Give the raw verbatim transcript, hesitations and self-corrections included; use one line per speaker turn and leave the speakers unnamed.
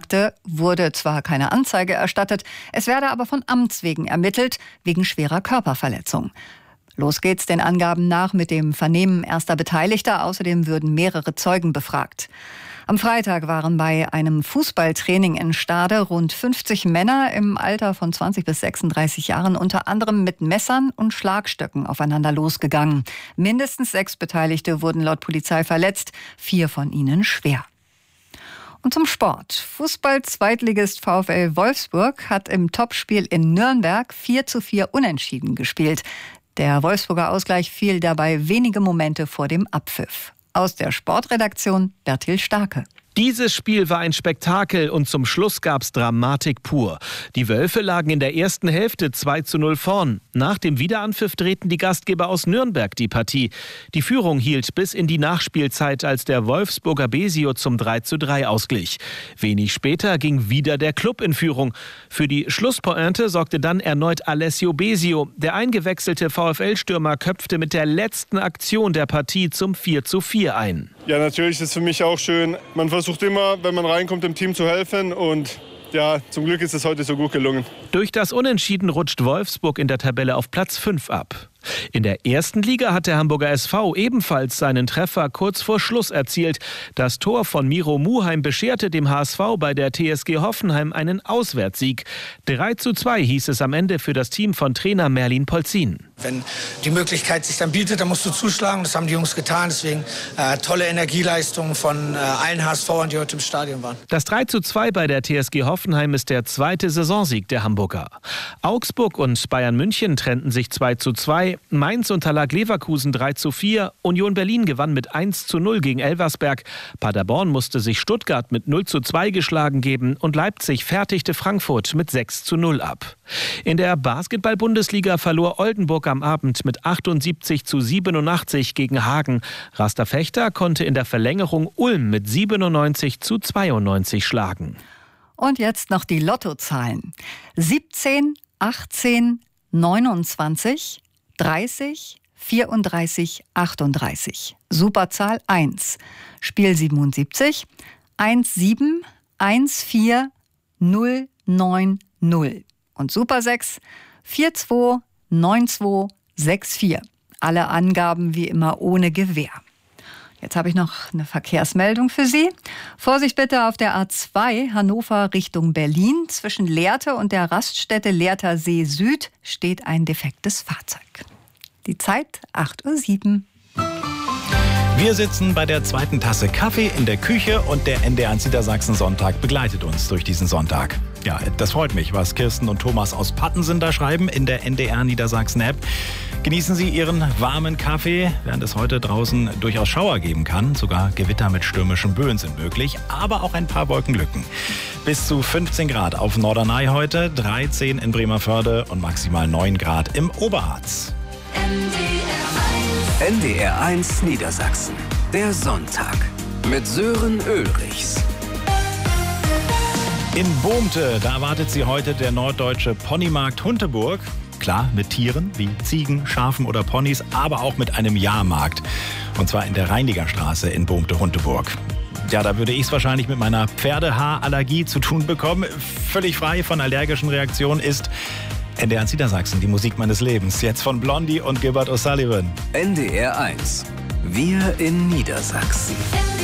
sagte, wurde zwar keine Anzeige erstattet, es werde aber von Amts wegen ermittelt, wegen schwerer Körperverletzung. Los geht's den Angaben nach mit dem Vernehmen erster Beteiligter. Außerdem würden mehrere Zeugen befragt. Am Freitag waren bei einem Fußballtraining in Stade rund fünfzig Männer im Alter von zwanzig bis sechsunddreißig Jahren unter anderem mit Messern und Schlagstöcken aufeinander losgegangen. Mindestens sechs Beteiligte wurden laut Polizei verletzt, vier von ihnen schwer. Und zum Sport. Fußball-Zweitligist VfL Wolfsburg hat im Topspiel in Nürnberg vier zu vier unentschieden gespielt. Der Wolfsburger Ausgleich fiel dabei wenige Momente vor dem Abpfiff. Aus der Sportredaktion Bertil Starke.
Dieses Spiel war ein Spektakel und zum Schluss gab's Dramatik pur. Die Wölfe lagen in der ersten Hälfte zwei zu null vorn. Nach dem Wiederanpfiff drehten die Gastgeber aus Nürnberg die Partie. Die Führung hielt bis in die Nachspielzeit, als der Wolfsburger Besio zum drei zu drei ausglich. Wenig später ging wieder der Klub in Führung. Für die Schlusspointe sorgte dann erneut Alessio Besio. Der eingewechselte VfL-Stürmer köpfte mit der letzten Aktion der Partie zum vier zu vier ein.
Ja, natürlich ist es für mich auch schön. Man versucht immer, wenn man reinkommt, dem Team zu helfen und ja, zum Glück ist es heute so gut gelungen.
Durch das Unentschieden rutscht Wolfsburg in der Tabelle auf Platz fünf ab. In der ersten Liga hat der Hamburger S V ebenfalls seinen Treffer kurz vor Schluss erzielt. Das Tor von Miro Muheim bescherte dem H S V bei der T S G Hoffenheim einen Auswärtssieg. drei zu zwei hieß es am Ende für das Team von Trainer Merlin Polzin.
Wenn die Möglichkeit sich dann bietet, dann musst du zuschlagen. Das haben die Jungs getan. Deswegen äh, tolle Energieleistung von äh, allen H S V-ern, die heute im Stadion waren.
Das drei zu zwei bei der T S G Hoffenheim ist der zweite Saisonsieg der Hamburger. Augsburg und Bayern München trennten sich zwei zu zwei. Mainz unterlag Leverkusen drei zu vier. Union Berlin gewann mit eins zu null gegen Elversberg. Paderborn musste sich Stuttgart mit null zu zwei geschlagen geben und Leipzig fertigte Frankfurt mit sechs zu null ab. In der Basketball-Bundesliga verlor Oldenburg am Abend mit achtundsiebzig zu siebenundachtzig gegen Hagen. Raster Fechter konnte in der Verlängerung Ulm mit siebenundneunzig zu zweiundneunzig schlagen.
Und jetzt noch die Lottozahlen. siebzehn, achtzehn, neunundzwanzig, dreißig, vierunddreißig, achtunddreißig. Superzahl eins. Spiel siebenundsiebzig, eins sieben, eins vier, null neun null. Und Super sechs, vier zwei, neun zwei, sechs vier. Alle Angaben wie immer ohne Gewähr. Jetzt habe ich noch eine Verkehrsmeldung für Sie. Vorsicht bitte auf der A zwei Hannover Richtung Berlin. Zwischen Lehrte und der Raststätte Lehrter See Süd steht ein defektes Fahrzeug. Die Zeit acht Uhr sieben.
Wir sitzen bei der zweiten Tasse Kaffee in der Küche und der N D R eins Niedersachsen Sonntag begleitet uns durch diesen Sonntag. Ja, das freut mich, was Kirsten und Thomas aus Pattensen da schreiben in der N D R Niedersachsen App. Genießen Sie Ihren warmen Kaffee, während es heute draußen durchaus Schauer geben kann. Sogar Gewitter mit stürmischen Böen sind möglich, aber auch ein paar Wolkenlücken. Bis zu fünfzehn Grad auf Norderney heute, dreizehn in Bremervörde und maximal neun Grad im Oberharz.
N D R eins Niedersachsen. Der Sonntag mit Sören Ulrichs.
In Bohmte, da erwartet Sie heute der norddeutsche Ponymarkt Hunteburg. Klar, mit Tieren wie Ziegen, Schafen oder Ponys, aber auch mit einem Jahrmarkt. Und zwar in der Rheinigerstraße in Bohmte-Hunteburg. Ja, da würde ich es wahrscheinlich mit meiner Pferdehaarallergie zu tun bekommen. Völlig frei von allergischen Reaktionen ist N D R eins Niedersachsen, die Musik meines Lebens. Jetzt von Blondie und Gilbert O'Sullivan.
N D R eins. Wir in Niedersachsen.